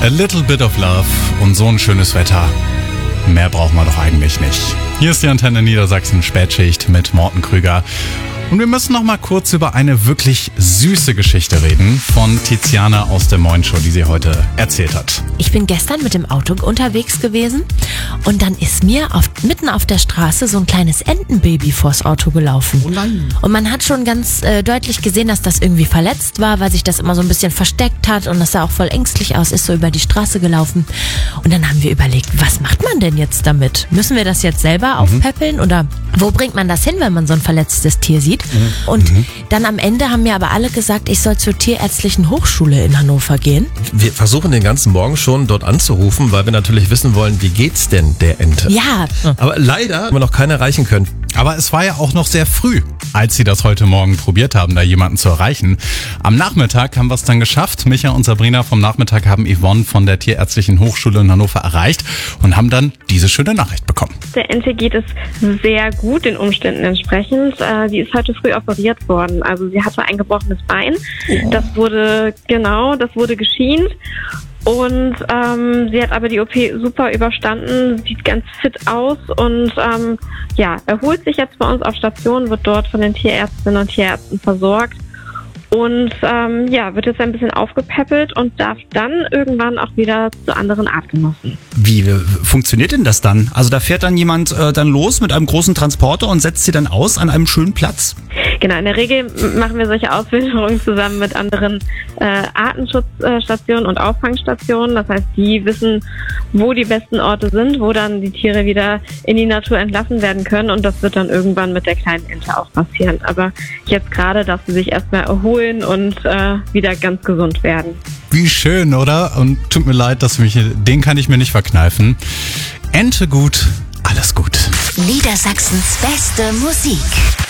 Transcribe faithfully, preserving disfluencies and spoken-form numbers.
A little bit of love und so ein schönes Wetter. Mehr braucht man doch eigentlich nicht. Hier ist die Antenne Niedersachsen Spätschicht mit Morten Krüger. Und wir müssen noch mal kurz über eine wirklich süße Geschichte reden von Tiziana aus der Moin Show, die sie heute erzählt hat. Ich bin gestern mit dem Auto unterwegs gewesen und dann ist mir auf, mitten auf der Straße so ein kleines Entenbaby vors Auto gelaufen. Oh nein. Und man hat schon ganz äh, deutlich gesehen, dass das irgendwie verletzt war, weil sich das immer so ein bisschen versteckt hat und das sah auch voll ängstlich aus, ist so über die Straße gelaufen. Und dann haben wir überlegt, was macht man denn jetzt damit? Müssen wir das jetzt selber aufpäppeln oder wo bringt man das hin, wenn man so ein verletztes Tier sieht? Und mhm. dann am Ende haben mir aber alle gesagt, ich soll zur Tierärztlichen Hochschule in Hannover gehen. Wir versuchen den ganzen Morgen schon dort anzurufen, weil wir natürlich wissen wollen, wie geht's denn der Ente? Ja. Aber leider haben wir noch keine erreichen können. Aber es war ja auch noch sehr früh, als sie das heute Morgen probiert haben, da jemanden zu erreichen. Am Nachmittag haben wir es dann geschafft. Micha und Sabrina vom Nachmittag haben Yvonne von der Tierärztlichen Hochschule in Hannover erreicht und haben dann diese schöne Nachricht bekommen. Der Ente geht es sehr gut, den Umständen entsprechend. Äh, die ist heute früh operiert worden. Also sie hatte ein gebrochenes Bein. Das wurde, genau, das wurde geschient. Und ähm, sie hat aber die O P super überstanden, sieht ganz fit aus und ähm, ja, erholt sich jetzt bei uns auf Station, wird dort von den Tierärztinnen und Tierärzten versorgt und ähm, ja, wird jetzt ein bisschen aufgepäppelt und darf dann irgendwann auch wieder zu anderen Artgenossen. Wie funktioniert denn das dann? Also da fährt dann jemand äh, dann los mit einem großen Transporter und setzt sie dann aus an einem schönen Platz? Genau, in der Regel machen wir solche Auswilderungen zusammen mit anderen äh, Artenschutzstationen und Auffangstationen. Das heißt, die wissen, wo die besten Orte sind, wo dann die Tiere wieder in die Natur entlassen werden können. Und das wird dann irgendwann mit der kleinen Ente auch passieren. Aber jetzt gerade darf sie sich erstmal erholen und äh, wieder ganz gesund werden. Wie schön, oder? Und tut mir leid, dass mich, den kann ich mir nicht verkneifen. Ente gut, alles gut. Niedersachsens beste Musik.